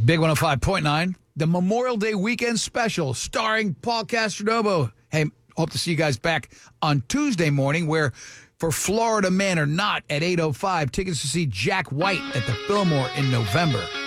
Big 105.9, the Memorial Day weekend special starring Paul Castronovo. Hey, hope to see you guys back on Tuesday morning where for Florida Man or Not at 8:05, tickets to see Jack White at the Fillmore in November.